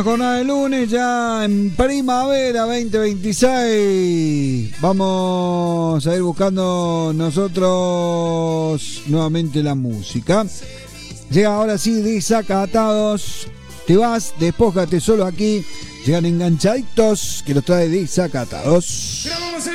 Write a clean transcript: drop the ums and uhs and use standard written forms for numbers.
Jornada de lunes ya en primavera 2026. Vamos a ir buscando nosotros nuevamente la música. Llega ahora sí Desacatados. Te vas, despójate solo aquí. Llegan enganchaditos que los trae Desacatados.